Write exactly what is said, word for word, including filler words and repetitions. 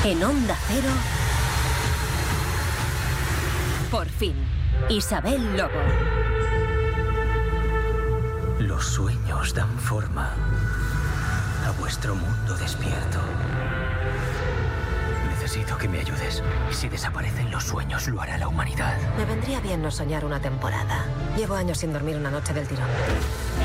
En Onda Cero, por fin, Isabel Lobo. Los sueños dan forma a vuestro mundo despierto. Necesito que me ayudes. Si desaparecen los sueños, lo hará la humanidad. Me vendría bien no soñar una temporada. Llevo años sin dormir una noche del tirón.